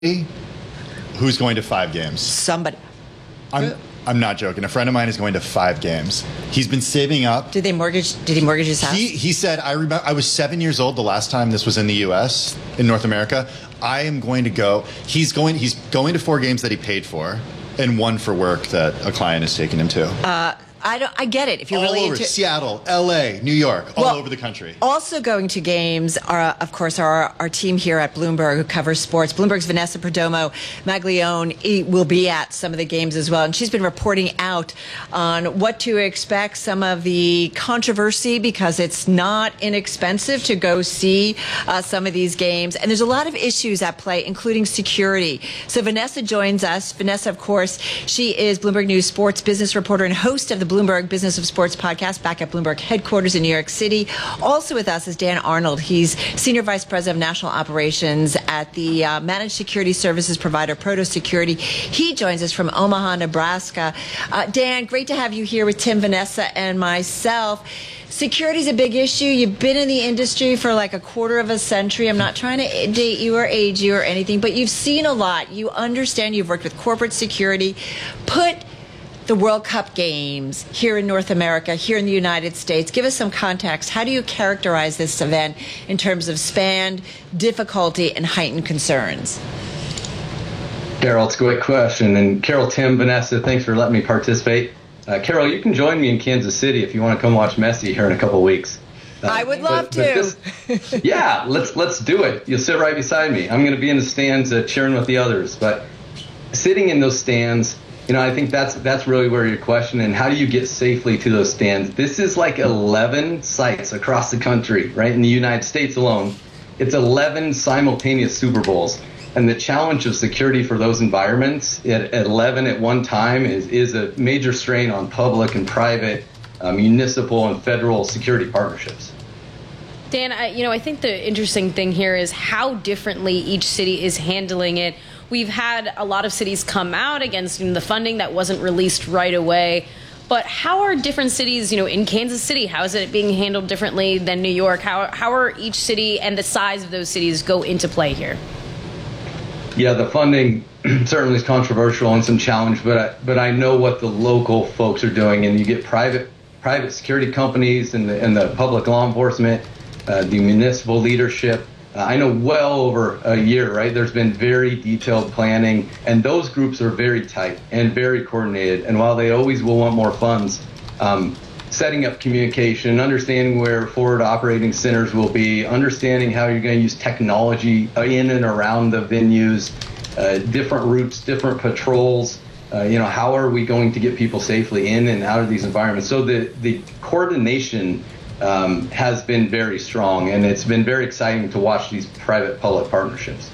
who's going to 5 games. Somebody. I'm not joking. A friend of mine is going to 5 games. He's been saving up. Did he mortgage his house? He said, I remember I was 7 years old the last time this was in the U.S., in North America. I am going to go. He's going to 4 games that he paid for and 1 for work that a client has taken him to. I get it. If you're all really over into Seattle, L.A., New York, all over the country. Also going to games are, of course, our team here at Bloomberg who covers sports. Bloomberg's Vanessa Perdomo Maglione will be at some of the games as well, and she's been reporting out on what to expect, some of the controversy, because it's not inexpensive to go see some of these games, and there's a lot of issues at play, including security. So Vanessa joins us. Vanessa, of course, she is Bloomberg News sports business reporter and host of the Bloomberg Business of Sports podcast back at Bloomberg headquarters in New York City. Also with us is Dan Arnold. He's Senior Vice President of National Operations at the managed security services provider Proto Security. He joins us from Omaha, Nebraska. Dan, great to have you here with Tim, Vanessa, and myself. Security is a big issue. You've been in the industry for like a quarter of a century. I'm not trying to date you or age you or anything, but you've seen a lot. You understand. You've worked with corporate security. Put the World Cup games here in North America, here in the United States. Give us some context. How do you characterize this event in terms of span, difficulty, and heightened concerns? Carol, it's a great question. And Carol, Tim, Vanessa, thanks for letting me participate. Carol, you can join me in Kansas City if you want to come watch Messi here in a couple of weeks. I would love to. Yeah, let's do it. You'll sit right beside me. I'm going to be in the stands cheering with the others. But sitting in those stands, I think that's really where your question, and how do you get safely to those stands? This is like 11 sites across the country, right? In the United States alone, it's 11 simultaneous Super Bowls. And the challenge of security for those environments at 11 at one time is a major strain on public and private, municipal and federal security partnerships. Dan, I think the interesting thing here is how differently each city is handling it. We've had a lot of cities come out against the funding that wasn't released right away. But how are different cities, in Kansas City, how is it being handled differently than New York? How are each city and the size of those cities go into play here? Yeah, the funding certainly is controversial and some challenge, but I know what the local folks are doing, and you get private security companies and the public law enforcement, the municipal leadership. I know well over a year, right? There's been very detailed planning, and those groups are very tight and very coordinated. And while they always will want more funds, setting up communication, understanding where forward operating centers will be, understanding how you're going to use technology in and around the venues, different routes, different patrols. How are we going to get people safely in and out of these environments? So the coordination has been very strong, and it's been very exciting to watch these private-public partnerships.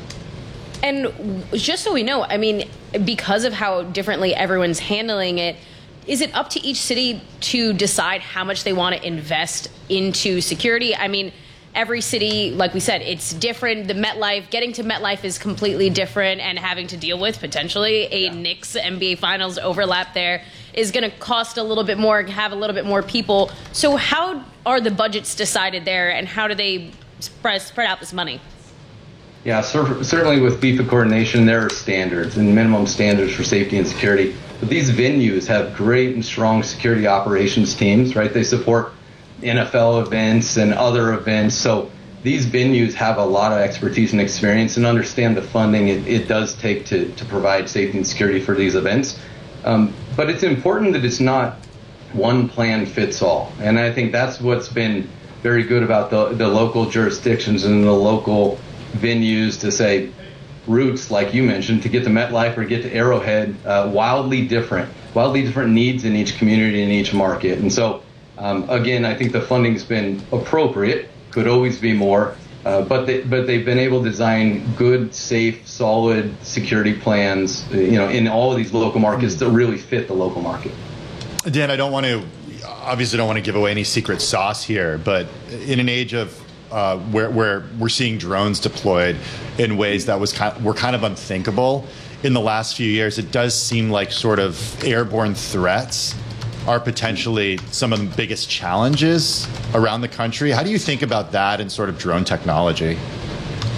And just so we know, because of how differently everyone's handling it, is it up to each city to decide how much they want to invest into security? Every city, like we said, it's different. Getting to MetLife is completely different, and having to deal with potentially a Knicks NBA Finals overlap there is going to cost a little bit more, have a little bit more people. So how are the budgets decided there, and how do they spread out this money? Yeah, certainly with FIFA coordination, there are standards and minimum standards for safety and security. But these venues have great and strong security operations teams, right? They support NFL events and other events. So these venues have a lot of expertise and experience and understand the funding it does take to provide safety and security for these events. But it's important that it's not one plan fits all. And I think that's what's been very good about the local jurisdictions and the local venues to say routes, like you mentioned, to get to MetLife or get to Arrowhead, wildly different needs in each community, in each market. And so, again, I think the funding's been appropriate, could always be more, but they've been able to design good, safe, solid security plans, in all of these local markets that really fit the local market. Dan, obviously don't want to give away any secret sauce here, but in an age of where we're seeing drones deployed in ways that were kind of unthinkable in the last few years, it does seem like sort of airborne threats are potentially some of the biggest challenges around the country. How do you think about that and sort of drone technology?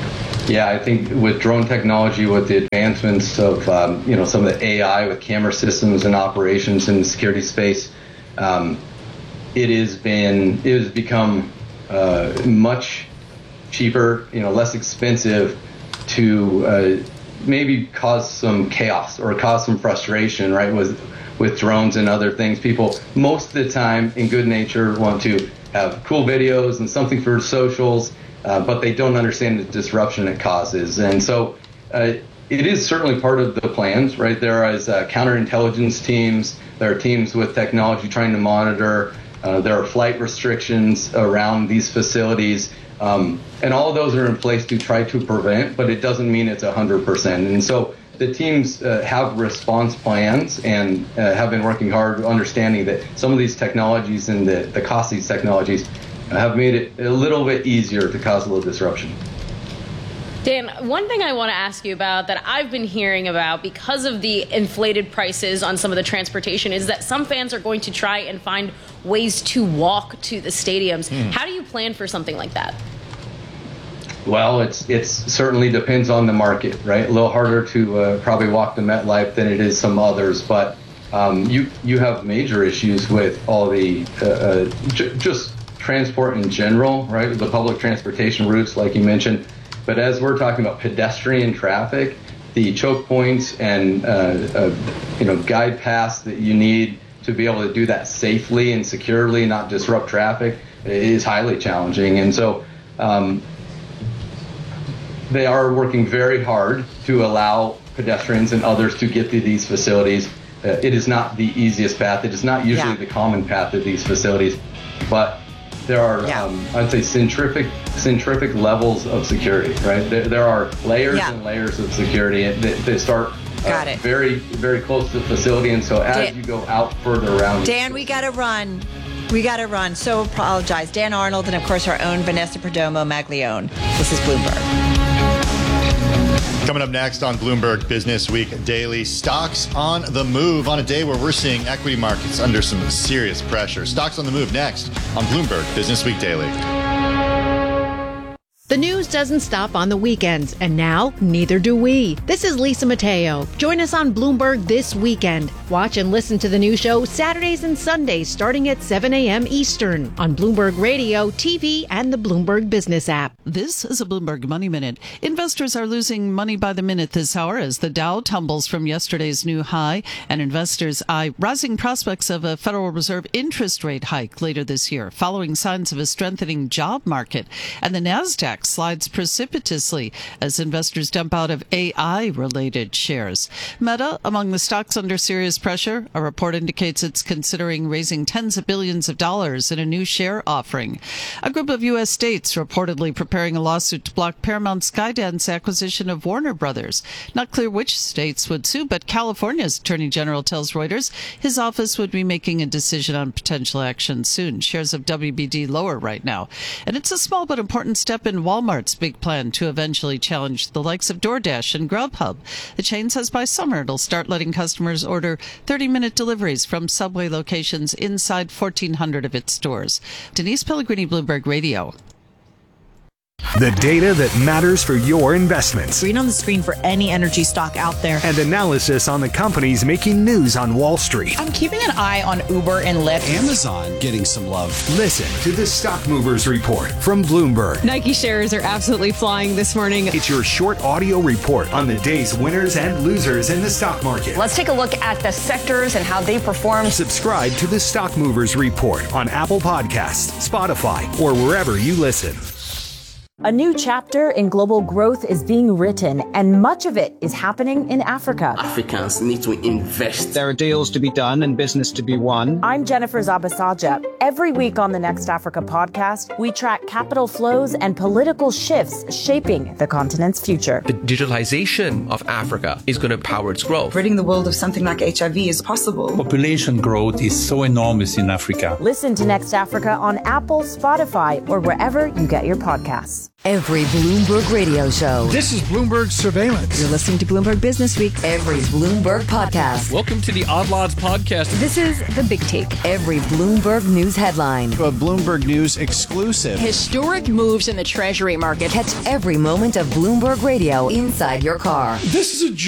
Yeah, I think with drone technology, with the advancements of some of the AI with camera systems and operations in the security space, it has become much cheaper, less expensive to maybe cause some chaos or cause some frustration, right? With drones and other things, people most of the time in good nature want to have cool videos and something for socials. But they don't understand the disruption it causes. And so it is certainly part of the plans, right? There is counterintelligence teams. There are teams with technology trying to monitor. There are flight restrictions around these facilities. And all of those are in place to try to prevent, but it doesn't mean it's 100%. And so the teams have response plans and have been working hard understanding that some of these technologies and the cost of these technologies have made it a little bit easier to cause a little disruption. Dan, one thing I want to ask you about that I've been hearing about because of the inflated prices on some of the transportation is that some fans are going to try and find ways to walk to the stadiums. How do you plan for something like that? Well, it certainly depends on the market, right? A little harder to probably walk to MetLife than it is some others, but you have major issues with all the just transport in general, right? The public transportation routes, like you mentioned. But as we're talking about pedestrian traffic, the choke points and guide paths that you need to be able to do that safely and securely, not disrupt traffic, is highly challenging. And so they are working very hard to allow pedestrians and others to get to these facilities. It is not the easiest path. It is not usually the common path to these facilities, but there are, I'd say, centrifugal levels of security, right? There are layers and layers of security that start very, very close to the facility. And so as you go out further around. Dan, we got to run. So apologize. Dan Arnold and, of course, our own Vanessa Perdomo Maglione. This is Bloomberg. Coming up next on Bloomberg Business Week Daily, stocks on the move on a day where we're seeing equity markets under some serious pressure. Stocks on the move next on Bloomberg Business Week Daily. The news doesn't stop on the weekends, and now neither do we. This is Lisa Mateo. Join us on Bloomberg this weekend. Watch and listen to the new show Saturdays and Sundays starting at 7 a.m. Eastern on Bloomberg Radio, TV, and the Bloomberg Business app. This is a Bloomberg Money Minute. Investors are losing money by the minute this hour as the Dow tumbles from yesterday's new high, and investors eye rising prospects of a Federal Reserve interest rate hike later this year, following signs of a strengthening job market. And the Nasdaq slides precipitously as investors dump out of AI-related shares. Meta, among the stocks under serious pressure, a report indicates it's considering raising tens of billions of dollars in a new share offering. A group of U.S. states reportedly preparing a lawsuit to block Paramount Skydance acquisition of Warner Brothers. Not clear which states would sue, but California's Attorney General tells Reuters his office would be making a decision on potential action soon. Shares of WBD lower right now. And it's a small but important step in Walmart's big plan to eventually challenge the likes of DoorDash and Grubhub. The chain says by summer it'll start letting customers order 30-minute deliveries from Subway locations inside 1,400 of its stores. Denise Pellegrini, Bloomberg Radio. The data that matters for your investments. Read on the screen for any energy stock out there. And analysis on the companies making news on Wall Street. I'm keeping an eye on Uber and Lyft. Amazon getting some love. Listen to the Stock Movers Report from Bloomberg. Nike shares are absolutely flying this morning. It's your short audio report on the day's winners and losers in the stock market. Let's take a look at the sectors and how they perform. Subscribe to the Stock Movers Report on Apple Podcasts, Spotify, or wherever you listen. A new chapter in global growth is being written, and much of it is happening in Africa. Africans need to invest. There are deals to be done and business to be won. I'm Jennifer Zabasaja. Every week on the Next Africa podcast, we track capital flows and political shifts shaping the continent's future. The digitalization of Africa is going to power its growth. Ridding the world of something like HIV is possible. Population growth is so enormous in Africa. Listen to Next Africa on Apple, Spotify, or wherever you get your podcasts. Every Bloomberg radio show. This is Bloomberg Surveillance. You're listening to Bloomberg Business Week. Every Bloomberg podcast. Welcome to the Odd Lots podcast. This is The Big Take. Every Bloomberg News headline. A Bloomberg News exclusive. Historic moves in the Treasury market. Catch every moment of Bloomberg Radio inside your car. This is a